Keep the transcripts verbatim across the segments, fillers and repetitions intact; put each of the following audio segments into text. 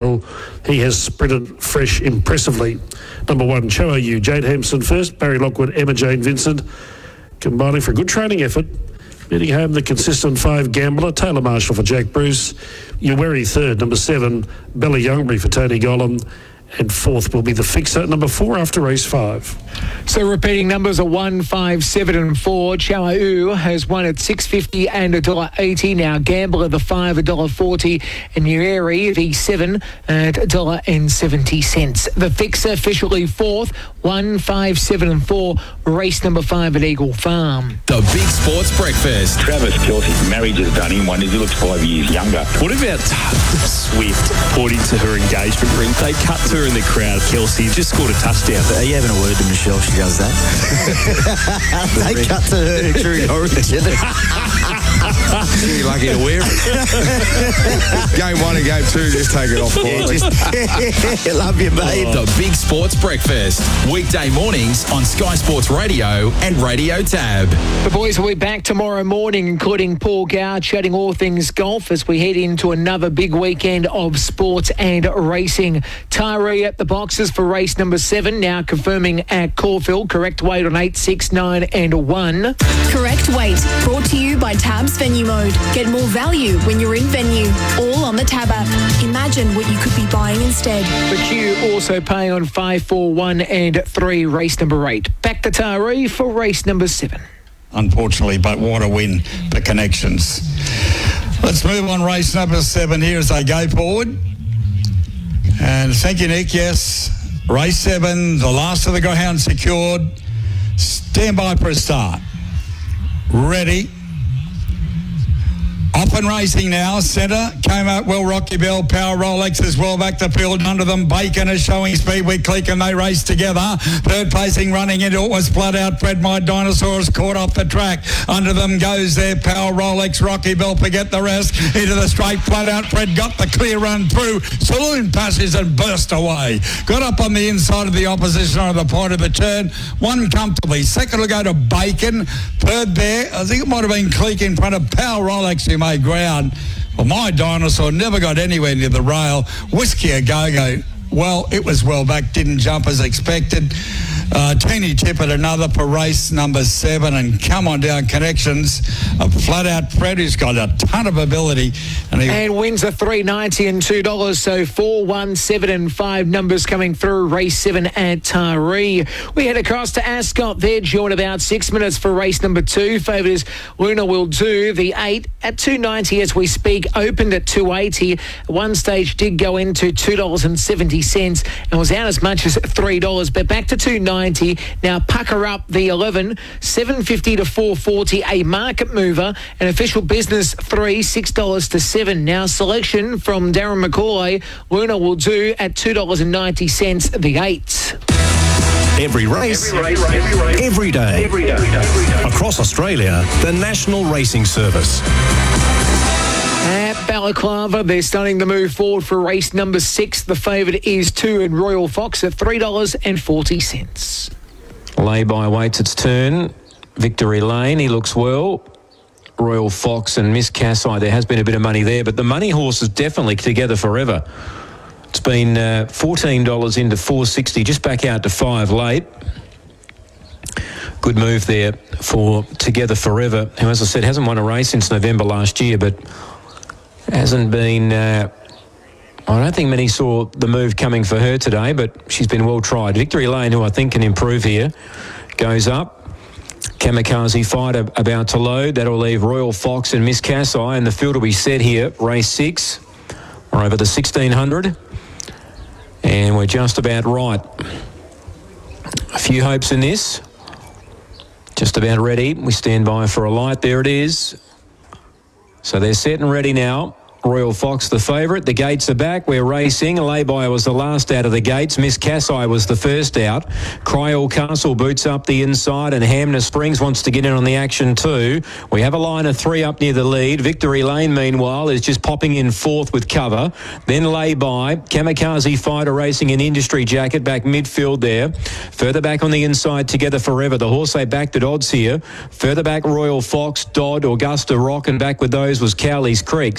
Central. He has sprinted fresh impressively. Number one, Cho You, Jade Hampson first, Barry Lockwood, Emma Jane Vincent, combining for a good training effort. Beating home the consistent five Gambler, Taylor Marshall for Jack Bruce, Uweri third, number seven, Bella Youngbury for Tony Gollan, and fourth will be the Fixer, number four after race five. So repeating numbers are one, five, seven and four. Chawa'u has won at six fifty and one dollar eighty. Now Gambler the five, one dollar forty, and Uweri the seven at one dollar seventy. The Fixer officially fourth, one, five, seven and four. Race number five at Eagle Farm. The Big Sports Breakfast. Travis Kelce's marriage has done him one. He looks five years younger. What about Swift, according to her engagement ring? They cut to her in the crowd. Kelce just scored a touchdown. Are you having a word to Michelle? She does that. They cut to her during Origin. You're lucky to wear it. Game one and game two, just take it off. Yeah, just, love you, mate. The Big Sports Breakfast. Weekday mornings on Sky Sports Radio and Radio Tab. The boys will be back tomorrow morning, including Paul Gow, chatting all things golf as we head into another big weekend of sports and racing. Tyree at the boxes for race number seven, now confirming at Caulfield. Correct weight on eight, six, nine and one. Correct weight, brought to you by Tab's Venue Mode. Get more value when you're in venue. All on the Tab app. Imagine what you could be buying instead. But you also pay on five, four, one and three, race number eight. Back to Tyree for race number seven. Unfortunately, but what a win for Connections. Let's move on race number seven here as they go forward. And thank you, Nick. Yes, race seven, the last of the greyhounds secured. Stand by for a start. Ready. Off and racing now. Centre came out well. Rocky Bell, Power Rolex as well back the field. Under them, Bacon is showing speed with Click and they race together. Third placing running into it was Flood Out. Fred My Dinosaur is caught off the track. Under them goes their Power Rolex. Rocky Bell, forget the rest. Into the straight, Flood Out. Fred got the clear run through. Saloon passes and burst away. Got up on the inside of the opposition on the point of the turn. One comfortably. Second will go to Bacon. Third there, I think it might have been Click in front of Power Rolex who made ground. Well, My Dinosaur never got anywhere near the rail. Whiskey A Go-Go, well, it was well back, didn't jump as expected. Uh, Teeny Tippett, another for race number seven, and come on down Connections. A flat out Fred who's got a ton of ability. And, he... and wins a three ninety and two dollars, so four, one, seven and five numbers coming through race seven at Taree. We head across to Ascot. They're joined about six minutes for race number two. Favourite is Luna Will Do, the eight at two ninety as we speak, opened at two eighty. At one stage did go into two dollars seventy and was out as much as three dollars, but back to two ninety. Now pucker up the eleven, seven fifty to four forty, a market mover, an official business three, six dollars to seven. Now selection from Darren McCauley, Luna Will Do at two dollars ninety, the eight. Every race, Every race, every race, every day, every day, every day. Across Australia, the National Racing Service. At Balaclava, they're starting to move forward for race number six. The favourite is two and Royal Fox at three dollars forty. Lay-by waits its turn. Victory Lane, he looks well. Royal Fox and Miss Cassi, there has been a bit of money there, but the money horse is definitely Together Forever. It's been uh, fourteen dollars into four sixty, just back out to five late. Good move there for Together Forever, who, as I said, hasn't won a race since November last year, but hasn't been... Uh, I don't think many saw the move coming for her today, but she's been well tried. Victory Lane, who I think can improve here, goes up. Kamikaze Fighter about to load. That'll leave Royal Fox and Miss Cassi, and the field will be set here. Race six. We're over the sixteen hundred. And we're just about right. A few hopes in this. Just about ready. We stand by for a light. There it is. So they're set and ready now. Royal Fox, the favourite. The gates are back. We're racing. Lay-by was the last out of the gates. Miss Cassi was the first out. Cryall Castle boots up the inside, and Hamner Springs wants to get in on the action too. We have a line of three up near the lead. Victory Lane, meanwhile, is just popping in fourth with cover. Then Lay-by. Kamikaze Fighter racing in Industry Jacket back midfield there. Further back on the inside, Together Forever. The horse they backed at odds here. Further back, Royal Fox, Dodd, Augusta Rock, and back with those was Cowley's Creek. So Hamner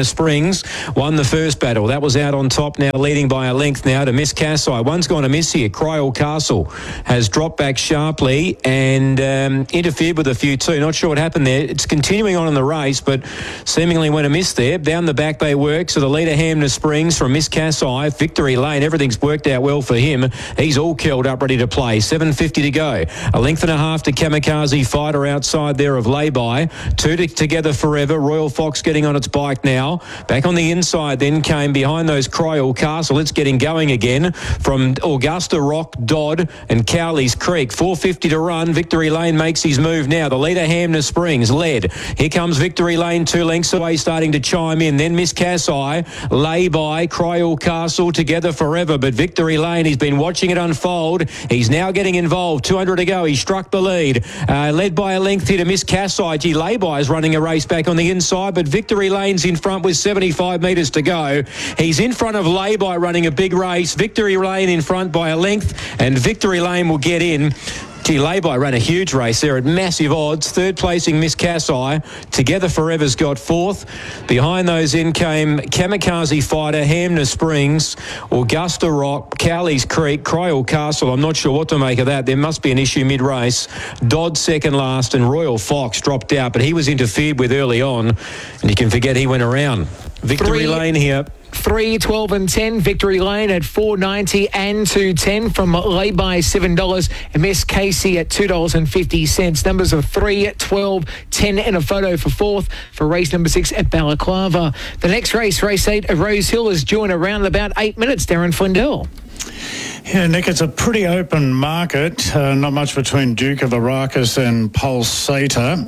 Hannah Springs won the first battle. That was out on top now, leading by a length now to Miss Cassi. One's gone to miss here. Cryall Castle has dropped back sharply and um, interfered with a few too. Not sure what happened there. It's continuing on in the race, but seemingly went a miss there. Down the back they work. So the leader, Hamner Springs from Miss Cassi, Victory Lane. Everything's worked out well for him. He's all curled up, ready to play. seven fifty to go. A length and a half to Kamikaze Fighter outside there of Lay-By. Two to Together Forever. Royal Fox getting on its bike now. Back on the inside then came behind those Cryall Castle. It's getting going again from Augusta Rock, Dodd and Cowley's Creek. four fifty to run. Victory Lane makes his move now. The leader, Hamner Springs, led. Here comes Victory Lane, two lengths away, starting to chime in. Then Miss Cassi, Lay-By, Cryall Castle, Together Forever. But Victory Lane, he's been watching it unfold. He's now getting involved. two hundred to go. He struck the lead. Uh, led by a length here to Miss Cassi. Gee, Lay-By is running a race back on the inside, but Victory Lane's in front with seventy-five metres to go. He's in front of Lay-By running a big race. Victory Lane in front by a length, and Victory Lane will get in. Gee, Lay-By ran a huge race there at massive odds. Third placing Miss Cassi. Together Forever's got fourth. Behind those in came Kamikaze Fighter, Hamner Springs, Augusta Rock, Cowley's Creek, Cryall Castle. I'm not sure what to make of that. There must be an issue mid-race. Dodd second last, and Royal Fox dropped out, but he was interfered with early on, and you can forget he went around. Victory Three. Lane here. three, twelve and ten. Victory Lane at four ninety and two ten from Lay-By seven dollars and Miss Casey at two dollars fifty. Numbers of three, twelve, ten and a photo for fourth for race number six at Balaclava. The next race, race eight at Rose Hill, is due in around about eight minutes. Darren Flindell. Yeah, Nick, it's a pretty open market. Uh, not much between Duke of Arrakis and Pulsator.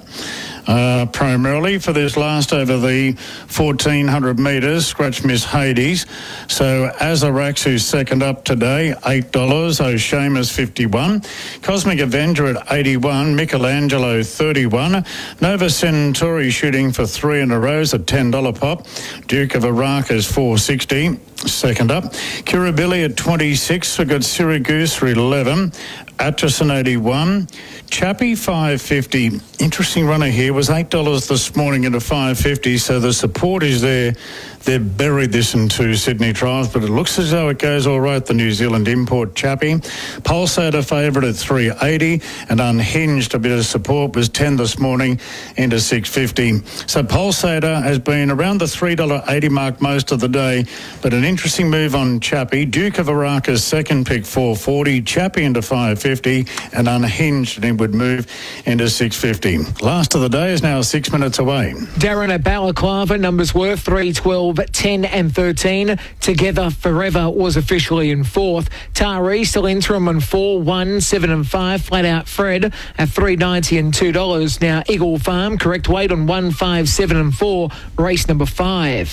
Uh, primarily for this last over the fourteen hundred metres, scratch Miss Hades. So Azarax, who's second up today, eight dollars. O'Shamus, fifty-one. Cosmic Avenger at eighty-one. Michelangelo, thirty-one. Nova Centauri shooting for three in a row, a ten dollars pop. Duke of Arrakis, four sixty. Second up. Curability at twenty-six. We've got Syracuse for eleven. Atchison, eighty-one. Chappie, five fifty. Interesting runner here. Was eight dollars this morning into five fifty, so the support is there. They've buried this in two Sydney trials, but it looks as though it goes all right, the New Zealand import Chappie. Pulsator favourite at three eighty, and Unhinged, a bit of support, was ten this morning into six fifty. So Pulsator has been around the three dollars eighty mark most of the day, but an interesting move on Chappie. Duke of Arrakis, second pick, four forty. Chappie into five fifty, and Unhinged, and he would move into six fifty. Last of the day is now six minutes away. Darren at Balaclava, numbers were three, twelve, ten and thirteen. Together Forever was officially in fourth. Taree still interim on four, one, seven and five. Flat Out Fred at three ninety and two dollars. Now Eagle Farm, correct weight on one, five, seven and four. Race number five.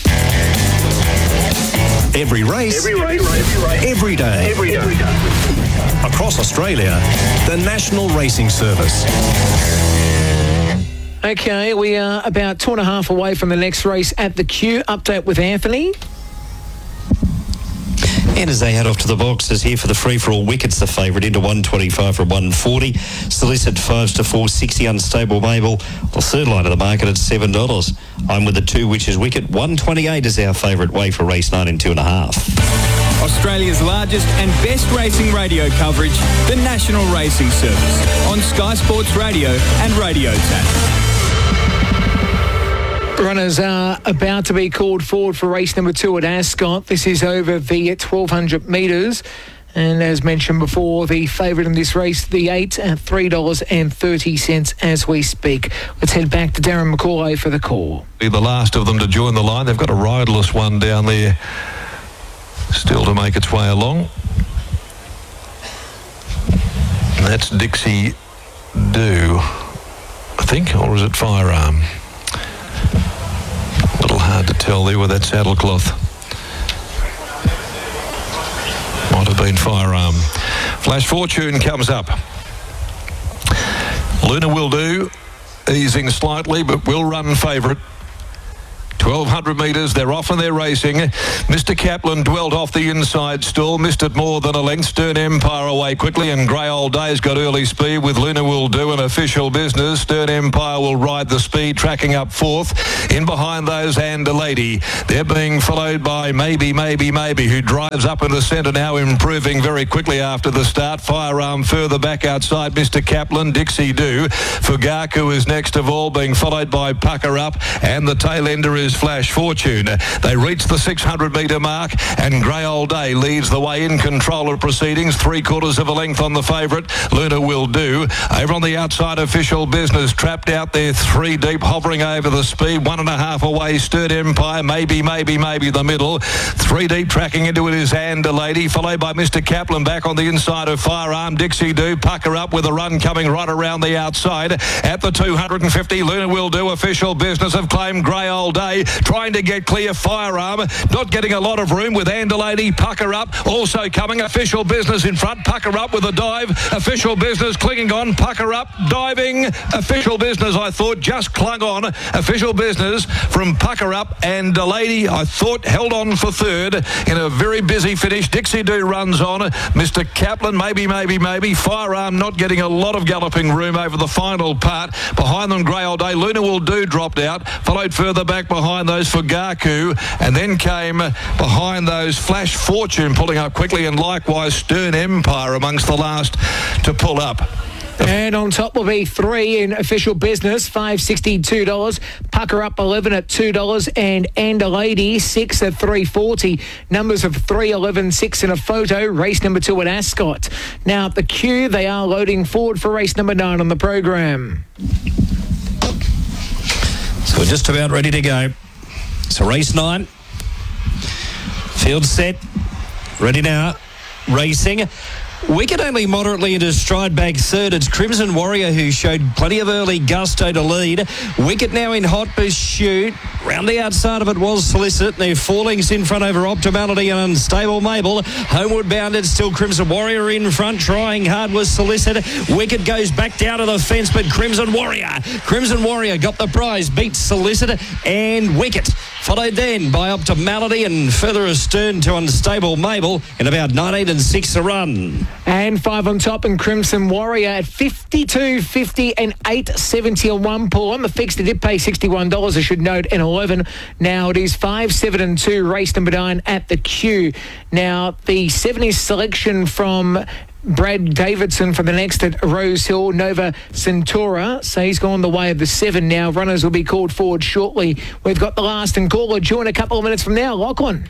Every race, every, race, every, race. every day. Every day. Across Australia, the National Racing Service. Okay, we are about two and a half away from the next race at the Q. Update with Anthony. And as they head off to the boxes here for the free-for-all, Wicket's the favourite into one twenty-five from one forty. Solicit fives to four sixty. Unstable Mabel, the third line of the market at seven dollars. I'm with the two, which is Wicket. one twenty-eight is our favourite way for race nine in two and a half. Australia's largest and best racing radio coverage, the National Racing Service, on Sky Sports Radio and Radio Tap. Runners are about to be called forward for race number two at Ascot. This is over the twelve hundred metres. And as mentioned before, the favourite in this race, the eight, at three dollars thirty as we speak. Let's head back to Darren McCauley for the call. Be the last of them to join the line. They've got a riderless one down there still to make its way along. And that's Dixie Do, I think, or is it Firearm? A little hard to tell there with that saddlecloth. Might have been Firearm. Flash Fortune comes up. Luna will do, easing slightly, but will run favourite. twelve twelve hundred metres, they're off and they're racing. Mister Kaplan dwelt off the inside stall, missed it more than a length. Stern Empire away quickly, and Grey Old Day's got early speed with Luna Will Do an official business. Stern Empire will ride the speed, tracking up fourth. In behind those, and a Lady. They're being followed by Maybe, Maybe, Maybe, who drives up in the centre now, improving very quickly after the start. Firearm further back outside Mister Kaplan. Dixie Do. Fugaku is next of all, being followed by Pucker Up, and the tail ender is Flash Fortune. They reach the six hundred metre mark, and Grey Old Day leads the way in control of proceedings. Three quarters of a length on the favourite, Luna Will Do. Over on the outside, Official Business trapped out there, three deep, hovering over the speed. One and a half away, Stern Empire. Maybe, maybe, maybe the middle. Three deep, tracking into it is And a Lady, followed by Mister Kaplan back on the inside of Firearm. Dixie Do, Pucker Up with a run coming right around the outside. At the two hundred fifty, Luna Will Do. Official Business have claimed Grey Old Day, trying to get clear. Firearm not getting a lot of room with And a Lady. Pucker Up also coming. Official Business in front. Pucker Up with a dive. Official Business clinging on. Pucker Up diving. Official Business, I thought, just clung on. Official Business from Pucker Up, and a Lady, I thought, held on for third in a very busy finish. Dixie Do runs on. Mister Kaplan, maybe, maybe, maybe. Firearm not getting a lot of galloping room over the final part. Behind them, Grey Old Day. Luna Will Do dropped out. Followed further back behind those for Gaku, and then came behind those Flash Fortune pulling up quickly, and likewise Stern Empire amongst the last to pull up. And on top will be three in Official Business, five dollars sixty-two. Pucker Up eleven at two dollars, and And a Lady six at three dollars forty. Numbers of three, eleven, six in a photo. Race number two at Ascot. Now at the queue, they are loading forward for race number nine on the program. So we're just about ready to go. So race nine. Field set. Ready now. Racing. Wicket only moderately into stride back third. It's Crimson Warrior who showed plenty of early gusto to lead. Wicket now in hot pursuit. Round the outside of it was Solicit. They're fallings in front over Optimality and Unstable Mabel. Homeward bound, it's still Crimson Warrior in front. Trying hard was Solicit. Wicket goes back down to the fence, but Crimson Warrior. Crimson Warrior got the prize. Beats Solicit and Wicket. Followed then by Optimality and further astern to Unstable Mabel in about nineteen and six a run. And five on top, and Crimson Warrior at fifty-two fifty and eight seventy on one pull. On the fixed, it did pay sixty-one dollars, I should note, and eleven. Now it is five, seven and two, race number nine at the queue. Now the seven is selection from Brad Davidson for the next at Rose Hill, Nova Centaura. So he's gone the way of the seven now. Runners will be called forward shortly. We've got the last and caller due in a couple of minutes from now. Lachlan.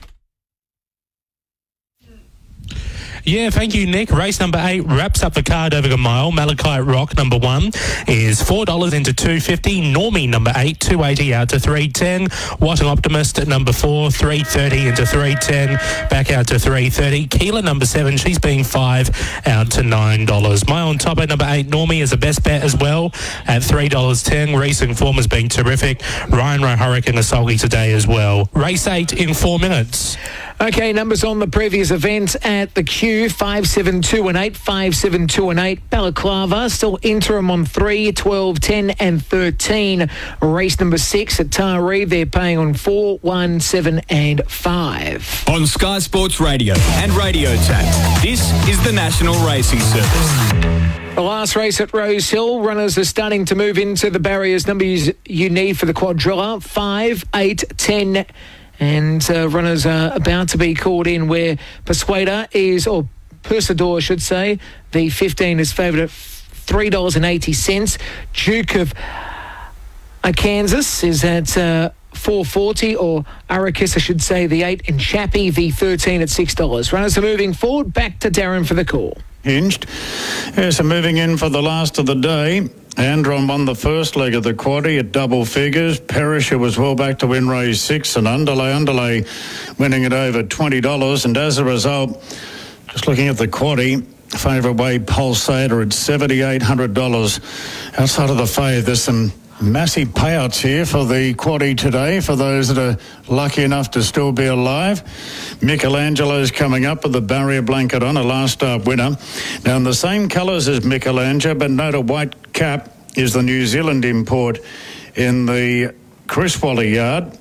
Yeah, thank you, Nick. Race number eight wraps up the card over a mile. Malachite Rock, number one, is four dollars into two fifty. Normie, number eight, two eighty out to three ten. What an Optimist at number four, three thirty into three ten. Back out to three thirty. Keela, number seven, she's being five out to nine dollars. My on top at number eight, Normie, is a best bet as well at three dollars ten. Recent form has been terrific. Ryan Hurricane a sulky today as well. Race eight in four minutes. Okay, numbers on the previous event at the queue, five, seven, two and eight, five, seven, two and eight. Balaclava, still interim on three, twelve, ten and thirteen. Race number six at Taree, they're paying on four, one, seven and five. On Sky Sports Radio and Radio Tap, this is the National Racing Service. The last race at Rose Hill, runners are starting to move into the barriers numbers you need for the quadrilla, five, eight, ten, and uh, runners are about to be called in, where Persuader is, or Persador I should say, the fifteen is favoured at three dollars eighty. Duke of Kansas is at uh, four forty, or Arakis I should say, the eight, and Chappie the thirteen at six dollars. Runners are moving forward. Back to Darren for the call. Hinged. Yes, so moving in for the last of the day. Andron won the first leg of the quaddie at double figures. Perisher was well back to win race six, and Underlay, Underlay winning it over twenty dollars. And as a result, just looking at the quaddie, favourite way Pulsator at seven thousand eight hundred dollars. Outside of the fave, there's some massive payouts here for the quaddie today for those that are lucky enough to still be alive. Michelangelo's coming up with the barrier blanket on, a last start winner. Now in the same colours as Michelangelo, but note a white cap, is the New Zealand import in the Chris Wally yard.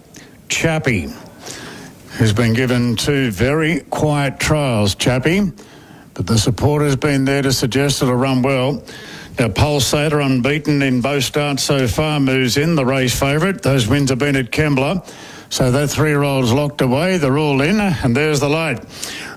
Chappie, who's been given two very quiet trials, Chappie, but the support has been there to suggest it'll run well. Now, Pulsator, unbeaten in both starts so far, moves in, the race favourite. Those wins have been at Kembla. So that three-year-old's locked away. They're all in, and there's the light.